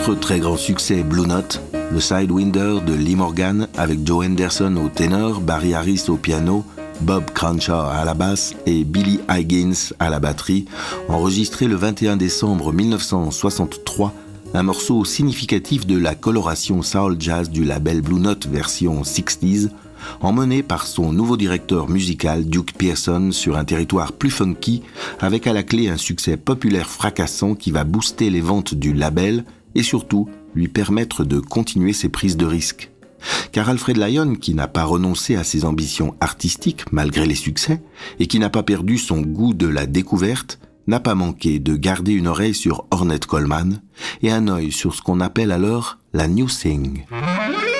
Autre très grand succès Blue Note, le Sidewinder de Lee Morgan avec Joe Henderson au ténor, Barry Harris au piano, Bob Crenshaw à la basse et Billy Higgins à la batterie, enregistré le 21 décembre 1963, un morceau significatif de la coloration soul jazz du label Blue Note version 60s, emmené par son nouveau directeur musical Duke Pearson sur un territoire plus funky, avec à la clé un succès populaire fracassant qui va booster les ventes du label et surtout lui permettre de continuer ses prises de risques. Car Alfred Lion, qui n'a pas renoncé à ses ambitions artistiques malgré les succès et qui n'a pas perdu son goût de la découverte, n'a pas manqué de garder une oreille sur Ornette Coleman et un œil sur ce qu'on appelle alors la New Thing.